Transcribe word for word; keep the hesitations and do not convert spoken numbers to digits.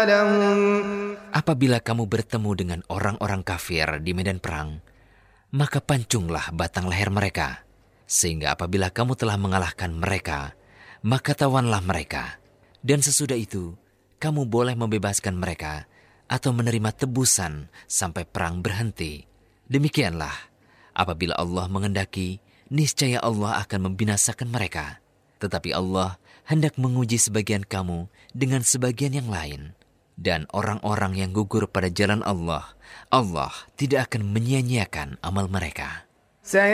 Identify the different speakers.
Speaker 1: Apabila kamu bertemu dengan orang-orang kafir di medan perang, maka pancunglah batang leher mereka, sehingga apabila kamu telah mengalahkan mereka, maka tawanlah mereka. Dan sesudah itu, kamu boleh membebaskan mereka atau menerima tebusan sampai perang berhenti. Demikianlah, apabila Allah mengendaki, niscaya Allah akan membinasakan mereka. Tetapi Allah hendak menguji sebagian kamu dengan sebagian yang lain. Dan orang-orang yang gugur pada jalan Allah, Allah tidak akan menyia-nyiakan amal mereka.